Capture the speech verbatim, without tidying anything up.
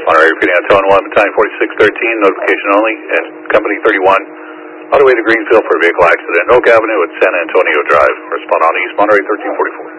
Monterey, repeating Anton one, Battalion forty-six thirteen, notification only, and Company thirty-one, on the way to Greenfield for a vehicle accident, Oak Avenue at San Antonio Drive. Respond on East Monterey, thirteen forty-four.